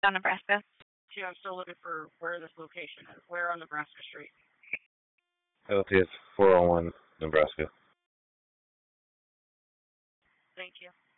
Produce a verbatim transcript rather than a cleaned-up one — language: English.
Down Nebraska. Yeah, I'm still looking for where this location is. Where on Nebraska Street? L T S four oh one, Nebraska. Thank you.